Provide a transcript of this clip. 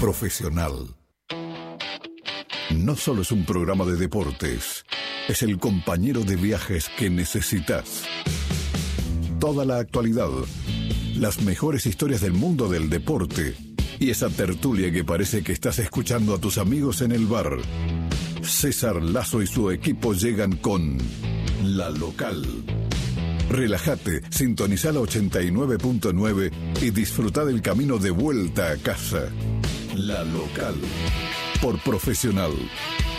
Profesional. No solo es un programa de deportes, es el compañero de viajes que necesitas. Toda la actualidad, las mejores historias del mundo del deporte y esa tertulia que parece que estás escuchando a tus amigos en el bar. César Lazo y su equipo llegan con La Local. Relájate, sintoniza la 89.9 y disfruta del camino de vuelta a casa. La Local, por Profesional.